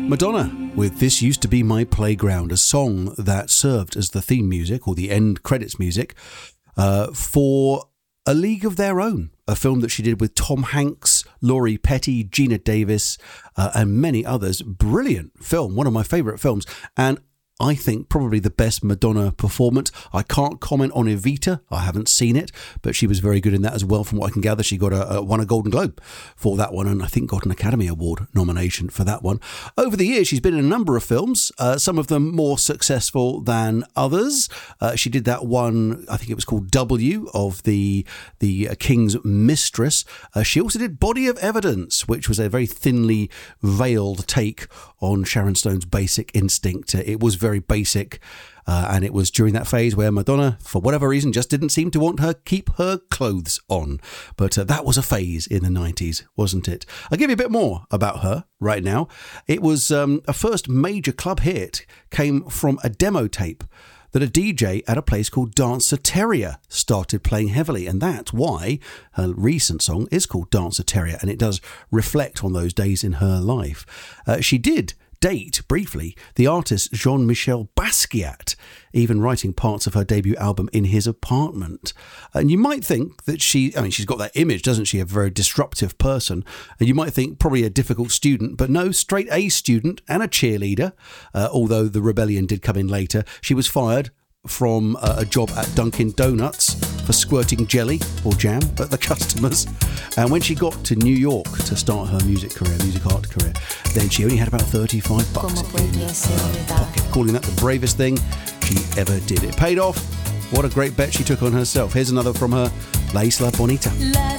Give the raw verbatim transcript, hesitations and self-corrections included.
Madonna with This Used to Be My Playground, a song that served as the theme music or the end credits music uh, for A League of Their Own, a film that she did with Tom Hanks, Laurie Petty, Gina Davis, uh, and many others. Brilliant film, one of my favourite films, and I think probably the best Madonna performance. I can't comment on Evita. I haven't seen it, but she was very good in that as well. From what I can gather, she got a, a won a Golden Globe for that one, and I think got an Academy Award nomination for that one. Over the years, she's been in a number of films, uh, some of them more successful than others. Uh, she did that one, I think it was called W, of the the uh, King's Mistress. Uh, she also did Body of Evidence, which was a very thinly veiled take on Sharon Stone's Basic Instinct. Uh, it was very very basic, uh, and it was during that phase where Madonna, for whatever reason, just didn't seem to want her keep her clothes on. But uh, that was a phase in the nineties, wasn't it? I'll give you a bit more about her right now. It was um, a first major club hit, came from a demo tape that a D J at a place called Danceteria started playing heavily, and that's why her recent song is called Danceteria, and it does reflect on those days in her life. Uh, she did date, briefly, the artist Jean-Michel Basquiat, even writing parts of her debut album in his apartment. And you might think that she, I mean, she's got that image, doesn't she, a very disruptive person, and you might think probably a difficult student, but no, straight A student and a cheerleader, uh, although the rebellion did come in later. She was fired from uh, a job at Dunkin' Donuts for squirting jelly or jam at the customers. And when she got to New York to start her music career, music art career, then she only had about thirty-five bucks in her pocket, calling that the bravest thing she ever did. It paid off. What a great bet she took on herself. Here's another from her, La Isla Bonita.